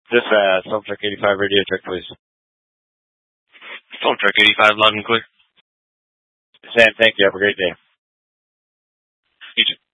This Storm Truck 85 radio check, please. Storm Truck 85, loud and clear. Sam, thank you. Have a great day. You too.